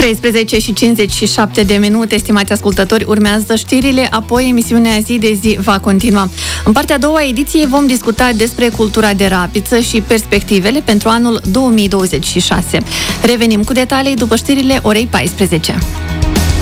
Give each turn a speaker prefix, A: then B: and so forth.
A: 13:57, stimați ascultători, urmează știrile, apoi emisiunea Zi de Zi va continua. În partea a doua a ediției vom discuta despre cultura de rapiță și perspectivele pentru anul 2026. Revenim cu detalii după știrile orei 14.